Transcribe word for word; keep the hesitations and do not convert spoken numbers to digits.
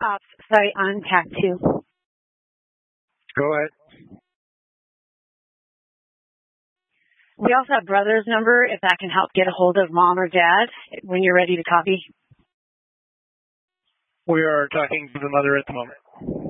Uh, sorry, on tack two. Go ahead. We also have brother's number if that can help get a hold of mom or dad when you're ready to copy. We are talking to the mother at the moment.